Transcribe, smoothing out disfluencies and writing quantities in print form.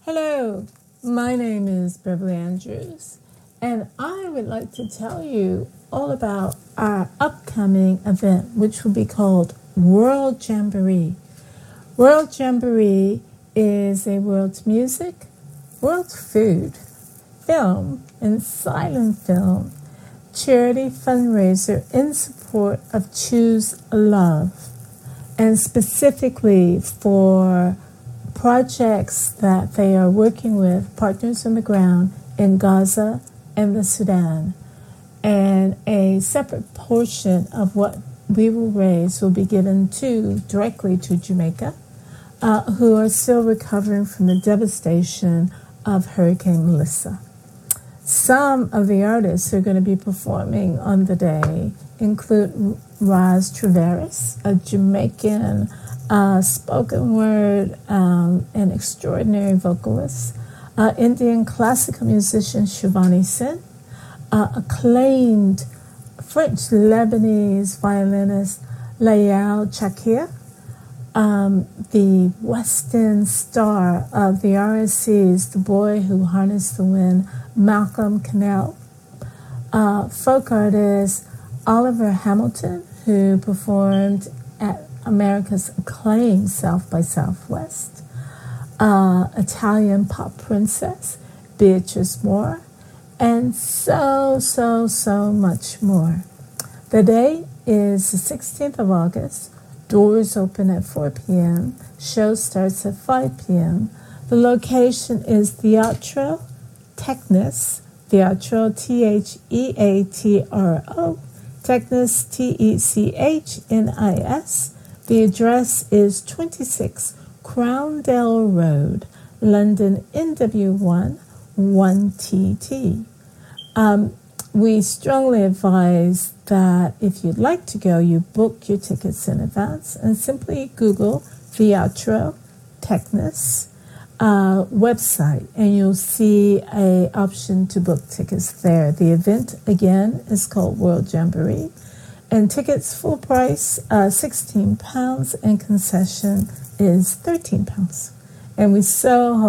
Hello, my name is Beverly Andrews, and I would like to tell you all about our upcoming event, which will be called World Jamboree. World Jamboree is a world music, world food, film, and silent film charity fundraiser in support of Choose Love, and specifically for projects that they are working with Partners on the Ground in Gaza and the Sudan. And a separate portion of what we will raise will be given directly to Jamaica, who are still recovering from the devastation of Hurricane Melissa. Some of the artists who are going to be performing on the day include Raz Traveris, a Jamaican spoken word and extraordinary vocalist, Indian classical musician Shivani Sen, acclaimed French-Lebanese violinist Layal Chakir, the Western star of the RSCs, The Boy Who Harnessed the Wind, Malcolm Cannell, folk artist Oliver Hamilton, who performed at America's acclaimed South by Southwest, Italian pop princess Beatrice Moore, and so much more. The day is the 16th of August. Doors open at 4 p.m. Show starts at 5 p.m. The location is Teatro Technis, Teatro Theatro, Technis Technis. The address is 26 Crowndale Road, London, NW1 1TT. We strongly advise that if you'd like to go, you book your tickets in advance and simply Google Teatro Technis website, and you'll see an option to book tickets there. The event, again, is called World Jamboree, and tickets full price, £16, and concession is £13. And we so hope